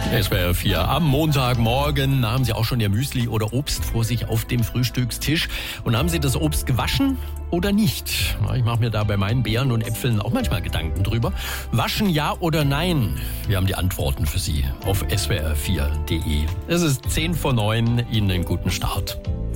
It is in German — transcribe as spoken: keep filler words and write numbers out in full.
S W R vier am Montagmorgen. Haben Sie auch schon Ihr Müsli oder Obst vor sich auf dem Frühstückstisch? Und haben Sie das Obst gewaschen oder nicht? Ich mache mir da bei meinen Beeren und Äpfeln auch manchmal Gedanken drüber. Waschen ja oder nein? Wir haben die Antworten für Sie auf S W R vier punkt de. Es ist zehn vor neun. Ihnen einen guten Start.